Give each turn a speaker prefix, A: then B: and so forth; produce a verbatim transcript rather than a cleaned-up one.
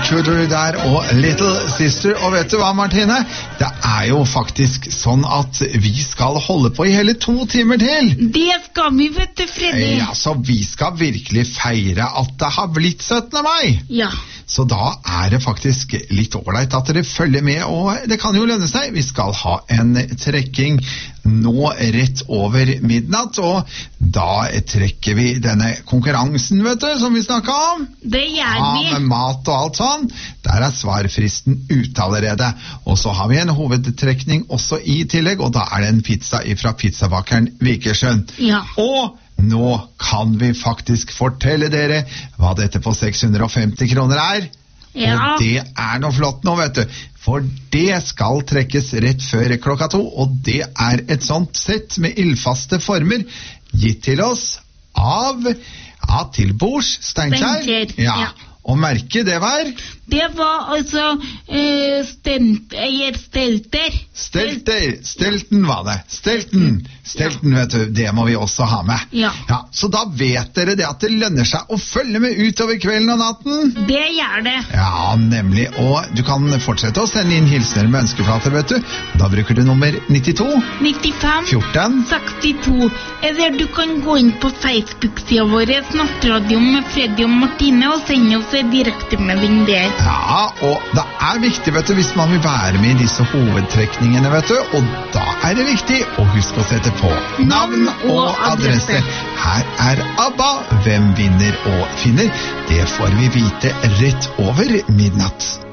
A: Intruder der og Little Sister. Og vet du hva, Martine? Det er jo faktisk sånn at vi skal holde på i hele to timer til.
B: Det skal vi, vet du, Freddy.
A: Ja, så vi skal virkelig feire at det har blitt syttende mai.
B: Ja.
A: Så da er det faktisk litt ålreit at dere følger med, og det kan jo lønne seg. Vi skal ha en trekking nå rett over midnatt, og da trekker vi denne konkurransen, vet du, som vi snakket om.
B: Det gjør vi.
A: Ja, med mat og alt sånn. Der er svarfristen ute allerede. Og så har vi en hovedtrekning også i tillegg, og da er det en pizza fra pizzabakeren Vikersjøen.
B: Ja.
A: Og nå kan vi faktisk fortelle dere hva dette på seks hundre og femti kroner er.
B: Ja.
A: Og det er noe flott nå, vet du. For det skal trekkes rett før klokka to, og det er et sånt sett med ildfaste former gitt til oss av ja, Tilbords Steinkjer.
B: Steinkjer,
A: ja.
B: ja.
A: Og merke, det var?
B: Det var altså uh, stent, eller stelter.
A: Stelter. Stelten var det. Stelten. Stelten, ja. Vet du, det må vi også ha med.
B: Ja.
A: Ja. Så da vet dere det at det lønner seg å følge med utover kvelden og natten.
B: Det gjør det.
A: Ja, nemlig. Og du kan fortsette å sende inn hilsener med ønskeflater, vet du. Da bruker du nummer nittito.
B: nittifem.
A: fjorten.
B: sekstito. Eller du kan gå inn på Facebook-sida vår, Nattradio med Freddy og Martine, og sende oss en direktemelding der.
A: Ja, og det er viktig, vet du, hvis man vil være med i disse hovedtrekningene, vet du. Og da er det viktig å huske å sette på navn og adresse. Her er ABBA. Hvem vinner og finner? Det får vi vite rett over midnatt.